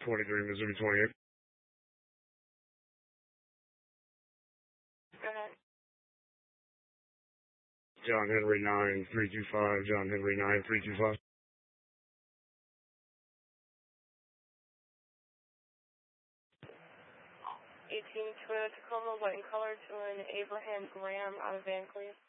23 Missouri 28. Go ahead. John Henry 9325. John Henry 9325. 18 Toyota Tacoma, white in color, to an Abraham Graham out of Van Cleve.